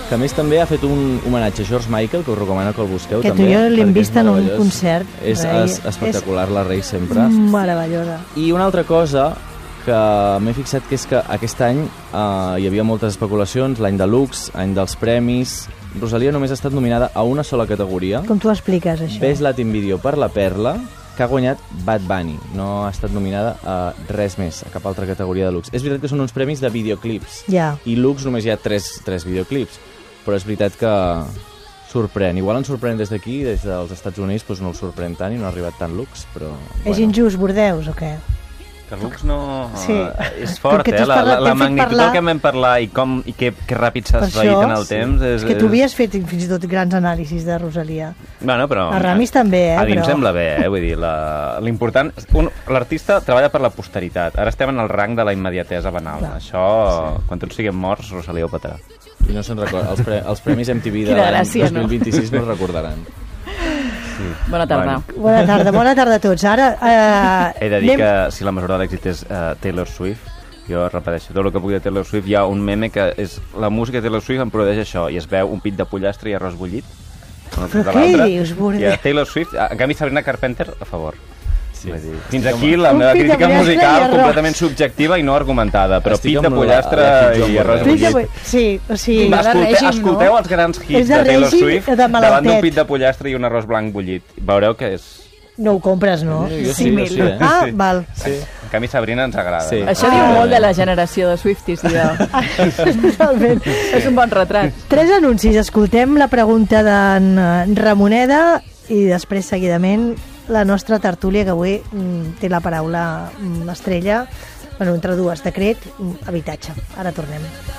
que a més també ha fet un homenatge a George Michael, que us recomano que el busqueu. Que també, tu i jo l'hem vist en un concert. És espectacular, la Rei sempre. Meravellosa. I una altra cosa que m'he fixat, que és que aquest any hi havia moltes especulacions, l'any de Lux, any dels premis. Rosalia només ha estat nominada a una sola categoria. Com tu expliques, això? Best Latin Video per La Perla, que ha guanyat Bad Bunny. No ha estat nominada a res més, a cap altra categoria de Lux. És veritat que són uns premis de videoclips. Ja. I Lux només hi ha tres videoclips. Però és veritat que sorprèn. Igual ens sorprèn des d'aquí, des dels Estats Units, doncs no el sorprèn tant i no ha arribat tant Lux, però... És injust, Bordeus, o què? Que Lux no... Sí. És fort, la magnitud del que vam parlar i que ràpid s'ha esvaït en el temps. És que tu havies fet fins i tot grans anàlisis de Rosalia. Bueno, però... A Ramis també, A mi em però... sembla bé, vull dir, l'important... L'artista treballa per la posteritat. Ara estem en el rang de la immediatesa banal. Clar. Això, quan tots siguem morts, Rosalia ho petarà. I no se'n recorda. Els premis MTV de Quina l'any gràcia, no? 2026 no es recordaran. Bona tarda. Bona tarda a tots. Ara... He de dir que si la mesura de l'èxit és Taylor Swift, jo repeteixo, tot el que pugui de Taylor Swift, hi ha un meme que és la música de Taylor Swift em produeix això, i es veu un pit de pollastre i arròs bullit. Però què dius, Bordeus? I Taylor Swift, en canvi Sabrina Carpenter, a favor. Sí. Fins aquí la meva crítica musical completament subjectiva i no argumentada, però pit de pollastre i arròs bullit. Sí, o sigui... Escolteu els grans hits de Taylor Swift davant d'un pit de pollastre i un arròs blanc bullit. Veureu que és... No ho compres, no? Jo sí, Ah, val. Sí. En canvi Sabrina ens agrada. Sí. Això diu molt de la generació de Swifties, Totalment. És un bon retrat. 3 anuncis. Escoltem la pregunta d'en Ramoneda i després, seguidament, la nostra tertúlia, que avui té la paraula estrella, bueno, entre dues, decret, habitatge. Ara tornem.